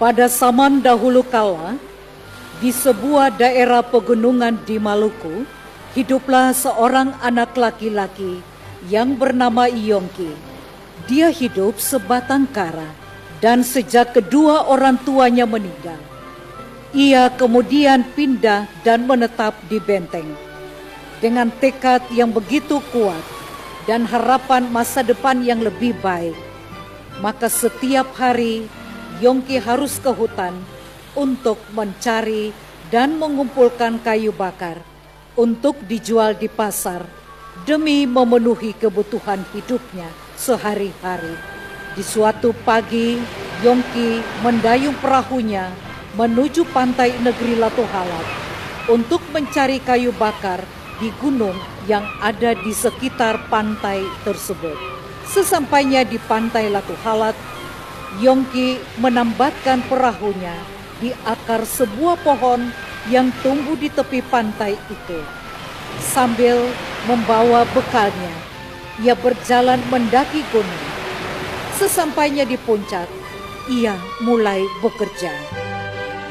Pada zaman dahulu kala, di sebuah daerah pegunungan di Maluku, hiduplah seorang anak laki-laki yang bernama Yongki. Dia hidup sebatang kara, dan sejak kedua orang tuanya meninggal, ia kemudian pindah dan menetap di benteng. Dengan tekad yang begitu kuat dan harapan masa depan yang lebih baik, maka setiap hari Yongki harus ke hutan untuk mencari dan mengumpulkan kayu bakar untuk dijual di pasar demi memenuhi kebutuhan hidupnya sehari-hari. Di suatu pagi, Yongki mendayung perahunya menuju pantai negeri Latu Halat untuk mencari kayu bakar di gunung yang ada di sekitar pantai tersebut. Sesampainya di pantai Latu Halat, Yongki menambatkan perahunya di akar sebuah pohon yang tumbuh di tepi pantai itu. Sambil membawa bekalnya, ia berjalan mendaki gunung. Sesampainya di puncak, ia mulai bekerja.